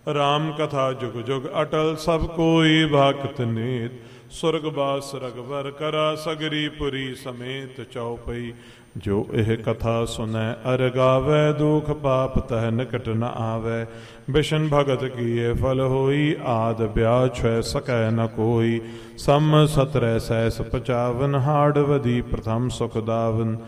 ਰਾਮ ਕਥਾ ਜੁਗ ਜੁਗ ਅਟਲ ਸਭ ਕੋਈ ਭਗਤ ਨੀਤ। ਸੁਰਗ ਬਾਸ ਰਗਵਰ ਕਰਾ ਸਗਰੀ ਪੁਰੀ ਸਮੇਤ ਚਉਪਈ। ਜੋ ਇਹ ਕਥਾ ਸੁਨੈ ਅਰ ਗਾਵੈ ਦੁਖ ਪਾਪ ਤਹਿ ਨਿਕਟ ਨ ਆਵੈ। ਬਿਸ਼ਨ ਭਗਤ ਕੀਏ ਫਲ ਹੋਈ ਆਦ ਬਿਆ ਛੈ ਸਕੈ ਨ ਕੋਈ। ਸਮ 17 ਸੈਸ 55 ਹਾੜ ਵਧੀ ਪ੍ਰਥਮ ਸੁਖ ਦਾਵਨ।